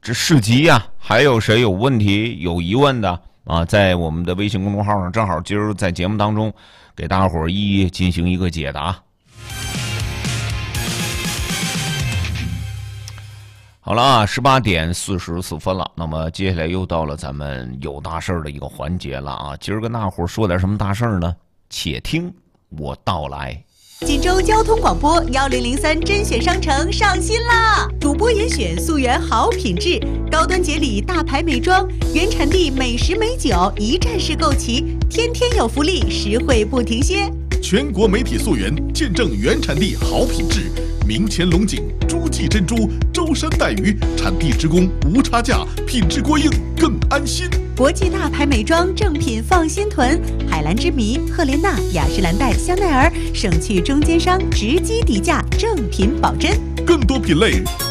这市集呀，还有谁有问题有疑问的啊？在我们的微信公众号上，正好今儿在节目当中给大伙儿一一进行一个解答。好了啊，18点44分了。那么接下来又到了咱们有大事儿的一个环节了啊！今儿跟大伙儿说点什么大事儿呢？且听我道来。 锦州交通广播1003甄选商城上新啦！主播严选溯源好品质，高端节礼大牌美妆，原产地美食美酒一站式购齐，天天有福利，实惠不停歇。 全国媒体溯源，见证原产地好品质。明前龙井、诸暨珍珠、舟山带鱼，产地直供，无差价，品质过硬，更安心。 国际大牌美妆正品放心囤，海蓝之谜、赫莲娜、雅诗兰黛、香奈儿，省去中间商，直击底价，正品保真。 更多品类，